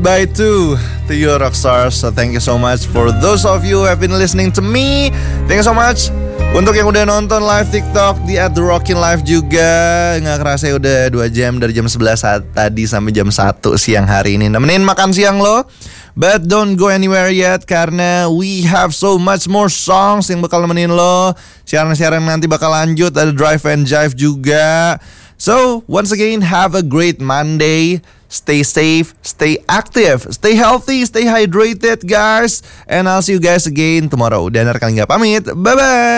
goodbye to you Rockstars. So thank you so much for those of you who have been listening to me. Thank you so much. Untuk yang udah nonton live TikTok di @therockinlive juga. Nggak kerasa ya udah 2 jam dari jam 11 tadi sampai jam 1 siang hari ini nemenin makan siang lo. But don't go anywhere yet karena we have so much more songs yang bakal nemenin lo. Siaran-siaran nanti bakal lanjut, ada Drive and Jive juga. So once again, have a great Monday. Stay safe, stay active, stay healthy, stay hydrated guys. And I'll see you guys again tomorrow. Dan kali nggak pamit, bye-bye.